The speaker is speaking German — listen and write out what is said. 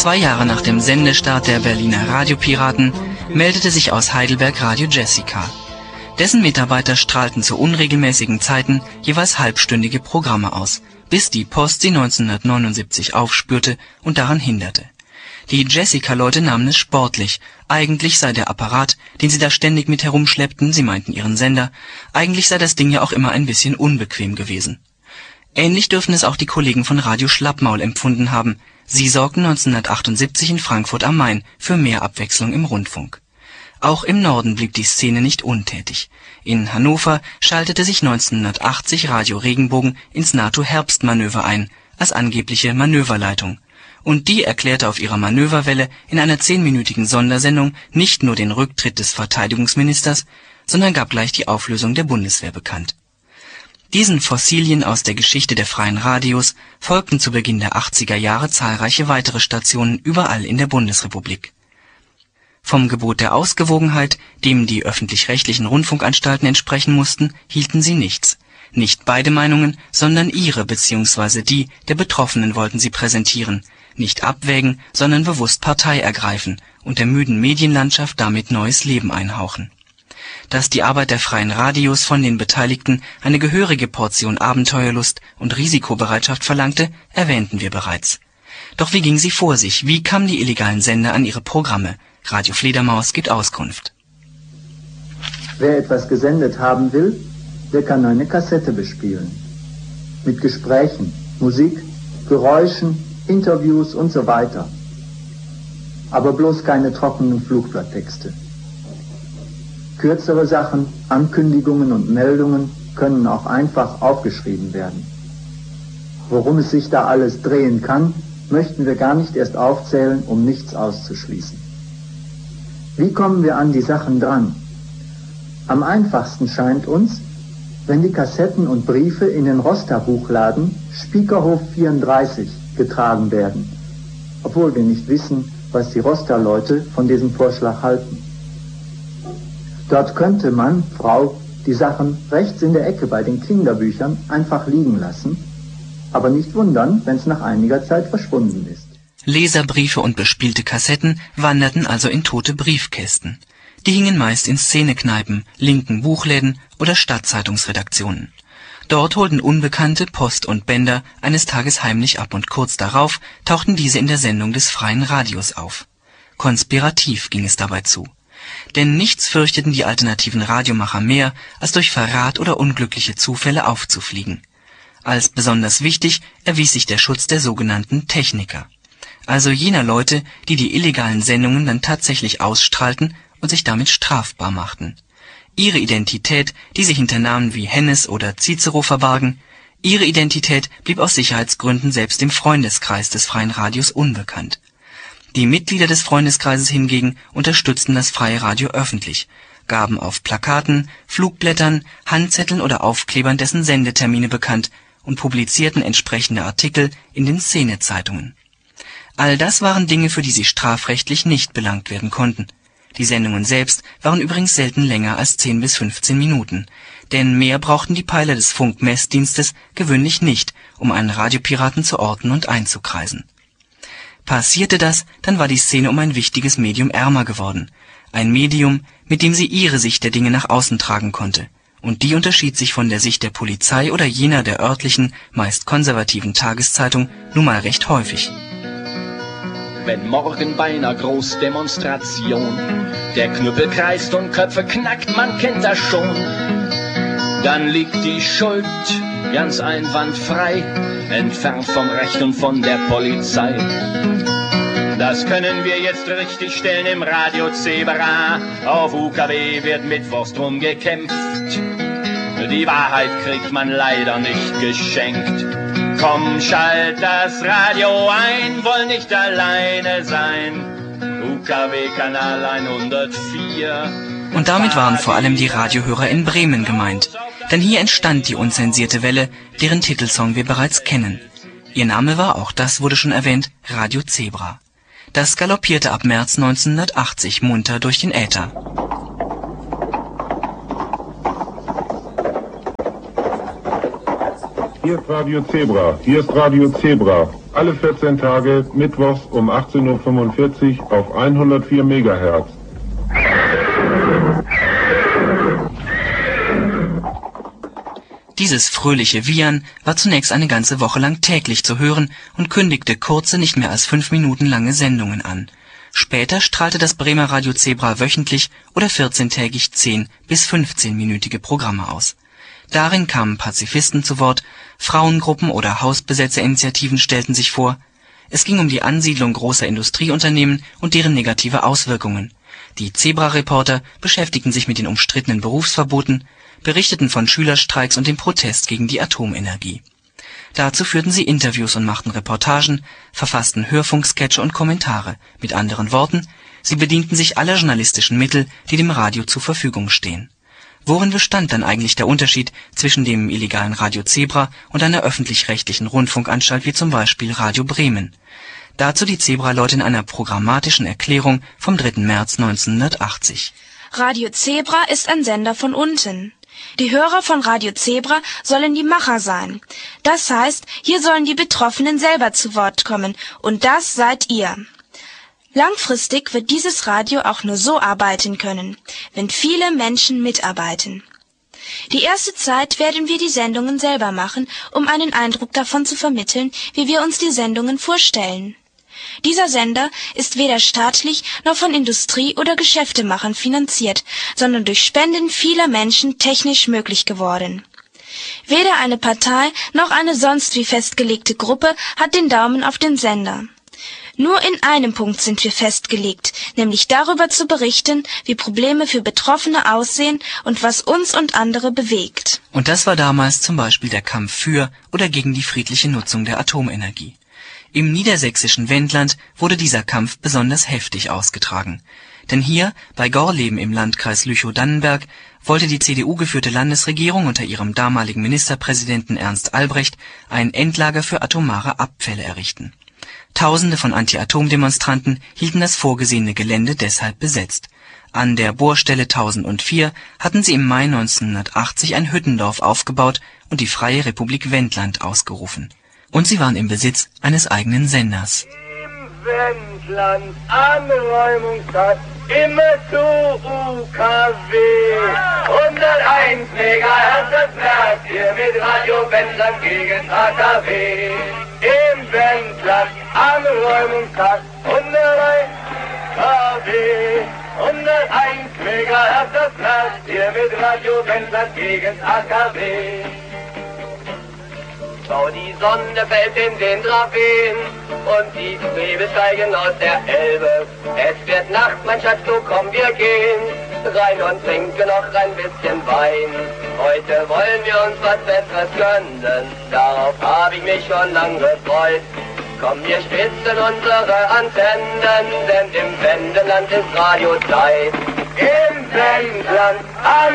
2 Jahre nach dem Sendestart der Berliner Radiopiraten meldete sich aus Heidelberg Radio Jessica. Dessen Mitarbeiter strahlten zu unregelmäßigen Zeiten jeweils halbstündige Programme aus, bis die Post sie 1979 aufspürte und daran hinderte. Die Jessica-Leute nahmen es sportlich, eigentlich sei der Apparat, den sie da ständig mit herumschleppten, sie meinten ihren Sender, eigentlich sei das Ding ja auch immer ein bisschen unbequem gewesen. Ähnlich dürften es auch die Kollegen von Radio Schlappmaul empfunden haben. Sie sorgten 1978 in Frankfurt am Main für mehr Abwechslung im Rundfunk. Auch im Norden blieb die Szene nicht untätig. In Hannover schaltete sich 1980 Radio Regenbogen ins NATO-Herbstmanöver ein, als angebliche Manöverleitung. Und die erklärte auf ihrer Manöverwelle in einer 10-minütigen Sondersendung nicht nur den Rücktritt des Verteidigungsministers, sondern gab gleich die Auflösung der Bundeswehr bekannt. Diesen Fossilien aus der Geschichte der freien Radios folgten zu Beginn der 80er Jahre zahlreiche weitere Stationen überall in der Bundesrepublik. Vom Gebot der Ausgewogenheit, dem die öffentlich-rechtlichen Rundfunkanstalten entsprechen mussten, hielten sie nichts. Nicht beide Meinungen, sondern ihre bzw. die der Betroffenen wollten sie präsentieren, nicht abwägen, sondern bewusst Partei ergreifen und der müden Medienlandschaft damit neues Leben einhauchen. Dass die Arbeit der freien Radios von den Beteiligten eine gehörige Portion Abenteuerlust und Risikobereitschaft verlangte, erwähnten wir bereits. Doch wie ging sie vor sich? Wie kamen die illegalen Sender an ihre Programme? Radio Fledermaus gibt Auskunft. Wer etwas gesendet haben will, der kann eine Kassette bespielen. Mit Gesprächen, Musik, Geräuschen, Interviews und so weiter. Aber bloß keine trockenen Flugblatttexte. Kürzere Sachen, Ankündigungen und Meldungen können auch einfach aufgeschrieben werden. Worum es sich da alles drehen kann, möchten wir gar nicht erst aufzählen, um nichts auszuschließen. Wie kommen wir an die Sachen dran? Am einfachsten scheint uns, wenn die Kassetten und Briefe in den Rosta-Buchladen Spiekerhof 34 getragen werden, obwohl wir nicht wissen, was die Rosta-Leute von diesem Vorschlag halten. Dort könnte man, Frau, die Sachen rechts in der Ecke bei den Kinderbüchern einfach liegen lassen, aber nicht wundern, wenn es nach einiger Zeit verschwunden ist. Leserbriefe und bespielte Kassetten wanderten also in tote Briefkästen. Die hingen meist in Szenekneipen, linken Buchläden oder Stadtzeitungsredaktionen. Dort holten Unbekannte Post und Bänder eines Tages heimlich ab und kurz darauf tauchten diese in der Sendung des freien Radios auf. Konspirativ ging es dabei zu. Denn nichts fürchteten die alternativen Radiomacher mehr, als durch Verrat oder unglückliche Zufälle aufzufliegen. Als besonders wichtig erwies sich der Schutz der sogenannten Techniker. Also jener Leute, die die illegalen Sendungen dann tatsächlich ausstrahlten und sich damit strafbar machten. Ihre Identität, die sich hinter Namen wie Hennes oder Cicero verbargen, ihre Identität blieb aus Sicherheitsgründen selbst im Freundeskreis des freien Radios unbekannt. Die Mitglieder des Freundeskreises hingegen unterstützten das freie Radio öffentlich, gaben auf Plakaten, Flugblättern, Handzetteln oder Aufklebern dessen Sendetermine bekannt und publizierten entsprechende Artikel in den Szenezeitungen. All das waren Dinge, für die sie strafrechtlich nicht belangt werden konnten. Die Sendungen selbst waren übrigens selten länger als 10 bis 15 Minuten, denn mehr brauchten die Peiler des Funkmessdienstes gewöhnlich nicht, um einen Radiopiraten zu orten und einzukreisen. Passierte das, dann war die Szene um ein wichtiges Medium ärmer geworden. Ein Medium, mit dem sie ihre Sicht der Dinge nach außen tragen konnte. Und die unterschied sich von der Sicht der Polizei oder jener der örtlichen, meist konservativen Tageszeitung nun mal recht häufig. Wenn morgen bei einer Großdemonstration der Knüppel kreist und Köpfe knackt, man kennt das schon, dann liegt die Schuld ganz einwandfrei, entfernt vom Recht und von der Polizei. Das können wir jetzt richtig stellen im Radio Zebra. Auf UKW wird mittwochs drum gekämpft. Die Wahrheit kriegt man leider nicht geschenkt. Komm, schalt das Radio ein, wollen nicht alleine sein. UKW-Kanal 104. Und damit waren vor allem die Radiohörer in Bremen gemeint. Denn hier entstand die unzensierte Welle, deren Titelsong wir bereits kennen. Ihr Name war, auch das wurde schon erwähnt, Radio Zebra. Das galoppierte ab März 1980 munter durch den Äther. Hier ist Radio Zebra, hier ist Radio Zebra. Alle 14 Tage, mittwochs um 18:45 Uhr auf 104 MHz. Dieses fröhliche Wiehern war zunächst eine ganze Woche lang täglich zu hören und kündigte kurze, nicht mehr als 5 Minuten lange Sendungen an. Später strahlte das Bremer Radio Zebra wöchentlich oder 14-tägig 10- bis 15-minütige Programme aus. Darin kamen Pazifisten zu Wort, Frauengruppen oder Hausbesetzerinitiativen stellten sich vor. Es ging um die Ansiedlung großer Industrieunternehmen und deren negative Auswirkungen. Die Zebra-Reporter beschäftigten sich mit den umstrittenen Berufsverboten, berichteten von Schülerstreiks und dem Protest gegen die Atomenergie. Dazu führten sie Interviews und machten Reportagen, verfassten Hörfunksketche und Kommentare. Mit anderen Worten, sie bedienten sich aller journalistischen Mittel, die dem Radio zur Verfügung stehen. Worin bestand dann eigentlich der Unterschied zwischen dem illegalen Radio Zebra und einer öffentlich-rechtlichen Rundfunkanstalt wie zum Beispiel Radio Bremen? Dazu die Zebra-Leute in einer programmatischen Erklärung vom 3. März 1980. Radio Zebra ist ein Sender von unten. Die Hörer von Radio Zebra sollen die Macher sein. Das heißt, hier sollen die Betroffenen selber zu Wort kommen, und das seid ihr. Langfristig wird dieses Radio auch nur so arbeiten können, wenn viele Menschen mitarbeiten. Die erste Zeit werden wir die Sendungen selber machen, um einen Eindruck davon zu vermitteln, wie wir uns die Sendungen vorstellen. Dieser Sender ist weder staatlich noch von Industrie- oder Geschäftemachern finanziert, sondern durch Spenden vieler Menschen technisch möglich geworden. Weder eine Partei noch eine sonst wie festgelegte Gruppe hat den Daumen auf den Sender. Nur in einem Punkt sind wir festgelegt, nämlich darüber zu berichten, wie Probleme für Betroffene aussehen und was uns und andere bewegt. Und das war damals zum Beispiel der Kampf für oder gegen die friedliche Nutzung der Atomenergie. Im niedersächsischen Wendland wurde dieser Kampf besonders heftig ausgetragen. Denn hier, bei Gorleben im Landkreis Lüchow-Dannenberg, wollte die CDU-geführte Landesregierung unter ihrem damaligen Ministerpräsidenten Ernst Albrecht ein Endlager für atomare Abfälle errichten. Tausende von Anti-Atom-Demonstranten hielten das vorgesehene Gelände deshalb besetzt. An der Bohrstelle 1004 hatten sie im Mai 1980 ein Hüttendorf aufgebaut und die Freie Republik Wendland ausgerufen. Und sie waren im Besitz eines eigenen Senders. Im Wendland Anräumungstag, immer zu UKW. 101 MHz, das merkt ihr mit Radio Wendland gegen AKW. Im Wendland Anräumungstag, 101 KW. 101 MHz, das merkt ihr mit Radio Wendland gegen AKW. Bau, die Sonne fällt in den Drachen und die Nebel steigen aus der Elbe. Es wird Nacht, mein Schatz, so komm, wir gehen rein und trinken noch ein bisschen Wein. Heute wollen wir uns was Besseres gönnen, darauf habe ich mich schon lang gefreut. Komm, wir spitzen unsere Antennen, denn im Wendland ist Radiozeit. Im Wendland